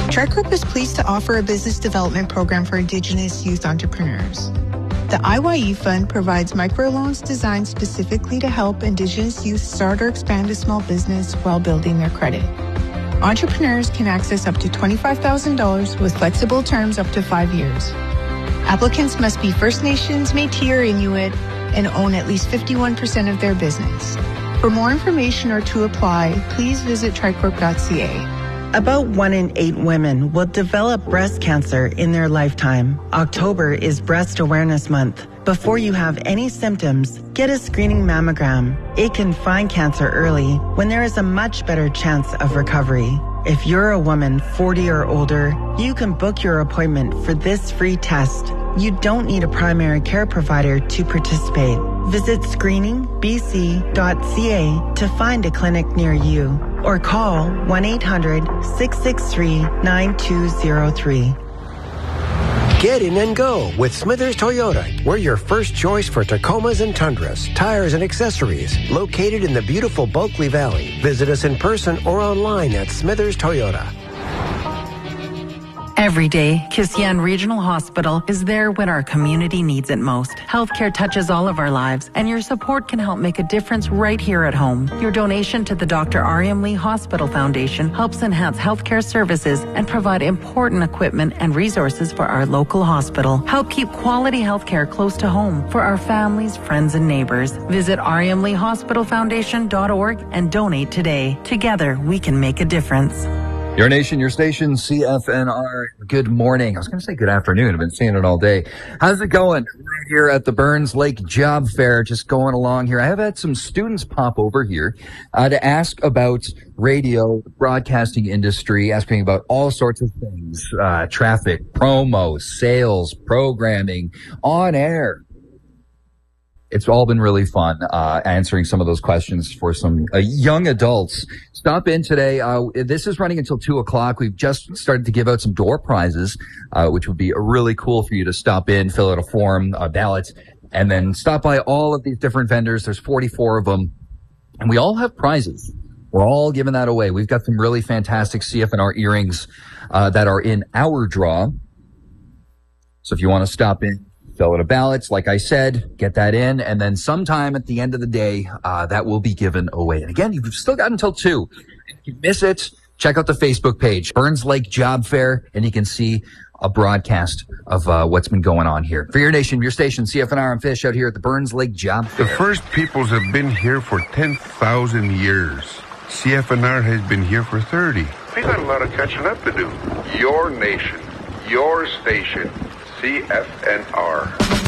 Tricorp is pleased to offer a business development program for Indigenous youth entrepreneurs. The IYE Fund provides microloans designed specifically to help Indigenous youth start or expand a small business while building their credit. Entrepreneurs can access up to $25,000 with flexible terms up to 5 years. Applicants must be First Nations, Métis, or Inuit and own at least 51% of their business. For more information or to apply, please visit tricorp.ca. About 1 in 8 women will develop breast cancer in their lifetime. October is Breast Awareness Month. Before you have any symptoms, get a screening mammogram. It can find cancer early when there is a much better chance of recovery. If you're a woman 40 or older, you can book your appointment for this free test. You don't need a primary care provider to participate. Visit screeningbc.ca to find a clinic near you or call 1-800-663-9203. Get in and go with Smithers Toyota. We're your first choice for Tacomas and Tundras, tires and accessories, located in the beautiful Bulkley Valley. Visit us in person or online at Smithers Toyota. Every day, Kisian Regional Hospital is there when our community needs it most. Healthcare touches all of our lives, and your support can help make a difference right here at home. Your donation to the Dr. Ariam Lee Hospital Foundation helps enhance healthcare services and provide important equipment and resources for our local hospital. Help keep quality healthcare close to home for our families, friends, and neighbors. Visit ariamleehospitalfoundation.org and donate today. Together, we can make a difference. Your nation, your station, CFNR. Good morning. I was going to say good afternoon. I've been saying it all day. How's it going? Right here at the Burns Lake Job Fair, just going along here. I have had some students pop over here to ask about radio, broadcasting industry, asking about all sorts of things, traffic, promos, sales, programming, on air. It's all been really fun, answering some of those questions for some young adults. Stop in today. This is running until 2:00. We've just started to give out some door prizes, which would be really cool for you to stop in, fill out a form, a ballot, and then stop by all of these different vendors. There's 44 of them, and we all have prizes. We're all giving that away. We've got some really fantastic CFNR earrings, that are in our draw. So if you want to stop in, fill out a ballot, like I said, get that in, and then sometime at the end of the day, that will be given away. And again, you've still got until 2. If you miss it, check out the Facebook page, Burns Lake Job Fair, and you can see a broadcast of what's been going on here. For your nation, your station, CFNR and Fish out here at the Burns Lake Job Fair. The first peoples have been here for 10,000 years. CFNR has been here for 30. We got a lot of catching up to do. Your nation, your station, CFNR.